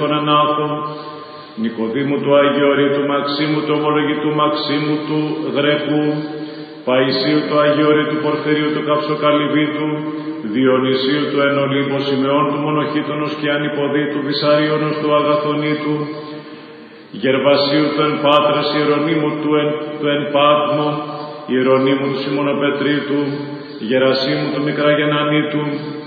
των Ανάθων, Νικοδήμου του Αγιορείτου Μαξίμου του Ομολογητού Μαξίμου του Γρεκού, Παϊσίου του Αγιορείτου Πορφυρίου του Καψοκαλυβίτου, Διονυσίου του Ενολύμπου, Σιμεών του Μονοχήτωνος και Ανυποδίτου, Βυσαρίωνος του Αγαθονίτου, Γερβασίου του εν Πάτρας, Ιερονίμου του εν Πάτμο, Ιερονίμου του Σιμωνοπετρίτου, Γερασίμου του Μικραγενανίτου,